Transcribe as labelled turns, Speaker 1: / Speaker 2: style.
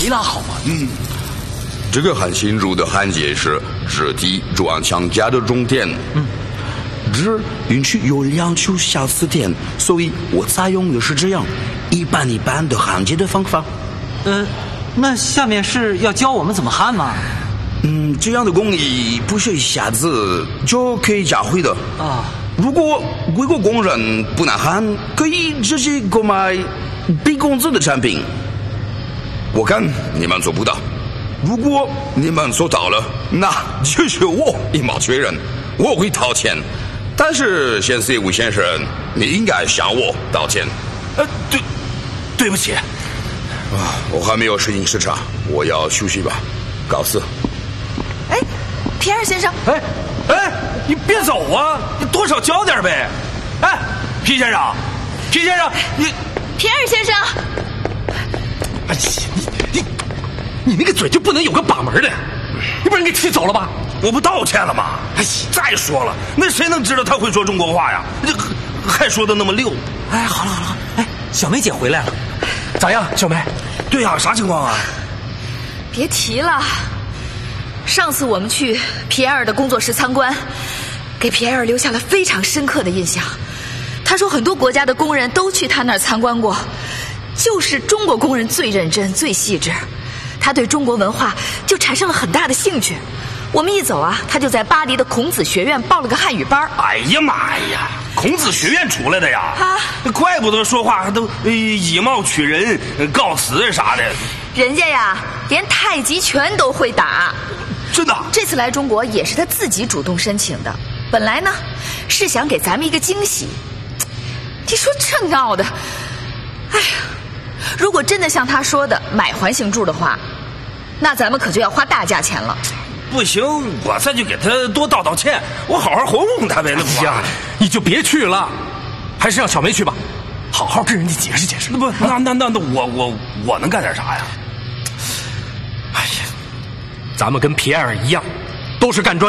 Speaker 1: 维拉好吗？
Speaker 2: 这个很清楚的焊接是质地转强加的重点。这允许有2处小磁点，所以我采用的是这样一般的焊接的方法。
Speaker 1: 那下面是要教我们怎么焊吗？
Speaker 2: 这样的工艺不是一下子就可以教会的啊。如果外国工人不能焊，可以直接购买低工资的产品。我看你们做不到，如果你们做到了，那就是我一毛确认，我会掏钱。但是先生吴先生，你应该向我道歉。
Speaker 3: 对不起。
Speaker 2: 我还没有适应时差，我要休息吧，告辞。
Speaker 4: 皮埃尔先生，
Speaker 3: 你别走啊，你多少交点呗。皮先生，你
Speaker 4: 皮埃尔先生，
Speaker 3: 哎呀，你那个嘴就不能有个把门的？你把人给气走了吧？我不道歉了吗？再说了，那谁能知道他会说中国话呀？还说的那么溜。
Speaker 1: 好了，小梅姐回来了，咋样，小梅？
Speaker 3: 对呀，啥情况啊？
Speaker 4: 别提了。上次我们去皮埃尔的工作室参观，给皮埃尔留下了非常深刻的印象。他说很多国家的工人都去他那儿参观过，就是中国工人最认真最细致，他对中国文化就产生了很大的兴趣。我们一走啊，他就在巴黎的孔子学院报了个汉语班。
Speaker 3: 哎呀妈呀，孔子学院出来的呀！怪不得说话都以貌取人、告辞啥的。
Speaker 4: 人家呀，连太极拳都会打。
Speaker 3: 真的？
Speaker 4: 这次来中国也是他自己主动申请的，本来呢是想给咱们一个惊喜。你说这闹的，如果真的像他说的买环形柱的话，那咱们可就要花大价钱了。
Speaker 3: 不行，我再去给他多道歉，我好好哄哄他呗。那不
Speaker 1: 呀，你就别去了，还是让小梅去吧，好好跟人家解释解释。
Speaker 3: 那我能干点啥呀？
Speaker 1: 咱们跟皮埃尔一样，都是干专